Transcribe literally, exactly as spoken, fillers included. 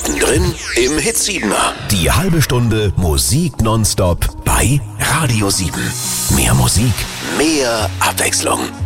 Mittendrin im Hit siebener. Die halbe Stunde Musik nonstop bei Radio sieben. Mehr Musik, mehr Abwechslung.